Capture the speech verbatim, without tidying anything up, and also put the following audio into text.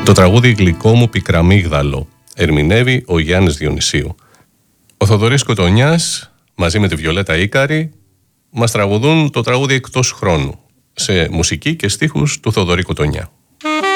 Το τραγούδι «Γλυκό μου πικραμίγδαλο» ερμηνεύει ο Γιάννης Διονυσίου. Ο Θοδωρής Κοτονιάς μαζί με τη Βιολέτα Ίκαρη μας τραγουδούν το τραγούδι «Εκτός χρόνου» σε μουσική και στίχους του Θοδωρή Κοτονιά.